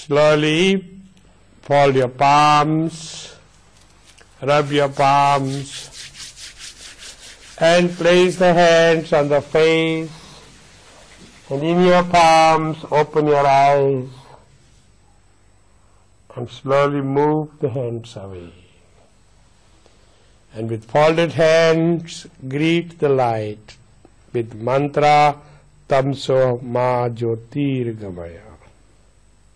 Slowly fold your palms, rub your palms, and place the hands on the face, and in your palms open your eyes and slowly move the hands away. And with folded hands greet the light with mantra Tamso Ma Jyotirgamaya.